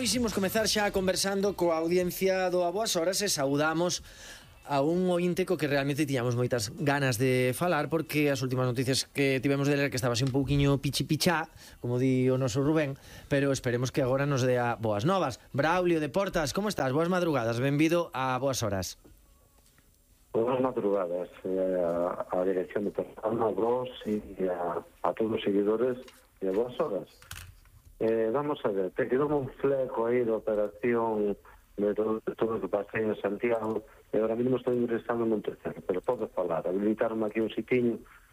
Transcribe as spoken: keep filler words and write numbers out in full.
pois imos comezar xa conversando coa audiencia do A Boas Horas e saudamos a un ointe co que realmente tiñamos moitas ganas de falar, porque as últimas noticias que tivemos de ler que estaba así un pouquiño pichi-pichá, como di o noso Rubén, pero esperemos que agora nos dea boas novas. Braulio de Portas, como estás? Boas madrugadas, benvido a Boas Horas. Boas madrugadas a, a dirección de Persona, a vos e a, a todos os seguidores de Boas Horas. Eh, vamos a ver, te quedou un fleco aí de operación de todo, de todo o que pasei en Santiago e agora mesmo estou ingresando en Montecerro, pero podo falar, habilitarme aquí un sitiño